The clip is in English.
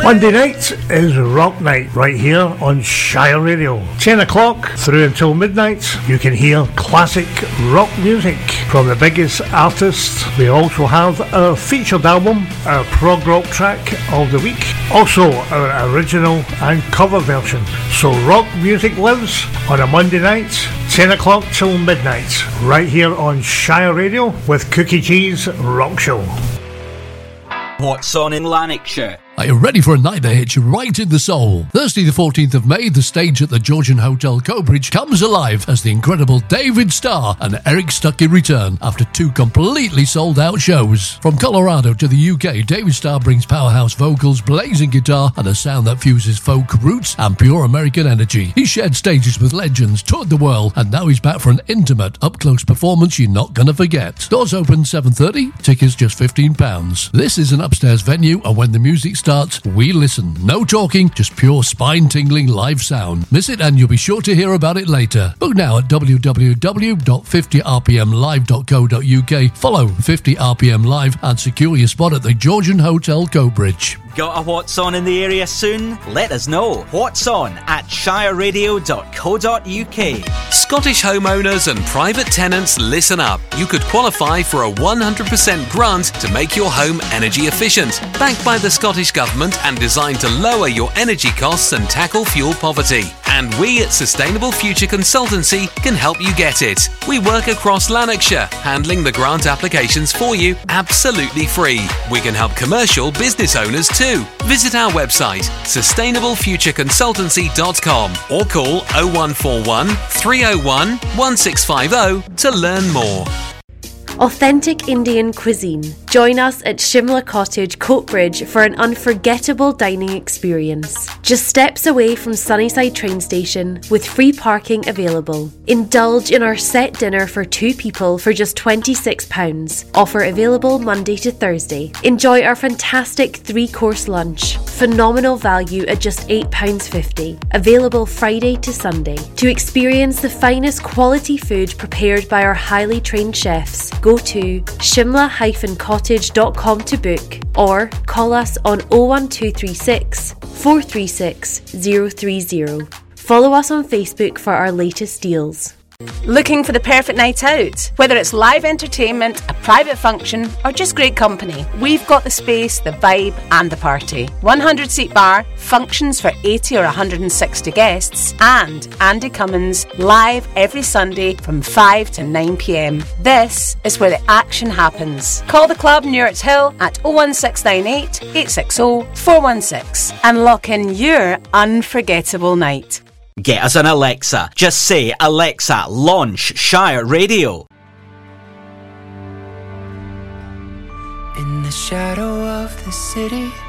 Monday night is Rock Night right here on Shire Radio. 10 o'clock through until midnight, you can hear classic rock music from the biggest artists. We also have our featured album, our prog rock track of the week, also our original and cover version. So rock music lives on a Monday night, 10 o'clock till midnight, right here on Shire Radio with Cookie G's Rock Show. What's on in Lanarkshire? Are you ready for a night that hits you right in the soul? Thursday the 14th of May, the stage at the Georgian Hotel Coatbridge comes alive as the incredible David Starr and Eric Stuckey return after two completely sold out shows. From Colorado to the UK, David Starr brings powerhouse vocals, blazing guitar and a sound that fuses folk roots and pure American energy. He shared stages with legends, toured the world, and now he's back for an intimate, up-close performance you're not gonna forget. Doors open 7:30, tickets just £15. This is an upstairs venue, and when the music starts, we listen. No talking, just pure spine-tingling live sound. Miss it and you'll be sure to hear about it later. Book now at www.50rpmlive.co.uk. Follow 50rpm Live and secure your spot at the Georgian Hotel Coatbridge. Got a What's On in the area soon? Let us know. What's On at shireradio.co.uk. Scottish homeowners and private tenants, listen up. You could qualify for a 100% grant to make your home energy efficient. Backed by the Scottish Government and designed to lower your energy costs and tackle fuel poverty. And we at Sustainable Future Consultancy can help you get it. We work across Lanarkshire, handling the grant applications for you absolutely free. We can help commercial business owners too. Visit our website, sustainablefutureconsultancy.com, or call 0141 301 1650 to learn more. Authentic Indian cuisine. Join us at Shimla Cottage, Coatbridge for an unforgettable dining experience. Just steps away from Sunnyside train station with free parking available. Indulge in our set dinner for two people for just £26. Offer available Monday to Thursday. Enjoy our fantastic 3-course lunch. Phenomenal value at just £8.50. Available Friday to Sunday. To experience the finest quality food prepared by our highly trained chefs, go to shimla-cottage.com to book or call us on 01236 436 030. Follow us on Facebook for our latest deals. Looking for the perfect night out? Whether it's live entertainment, a private function, or just great company, we've got the space, the vibe, and the party. 100-seat bar, functions for 80 or 160 guests, and Andy Cummins live every Sunday from 5 to 9 p.m. This is where the action happens. Call the club near its Hill at 01698 860 416 and lock in your unforgettable night. Get us an Alexa. Just say, Alexa, launch Shire Radio. In the shadow of the city,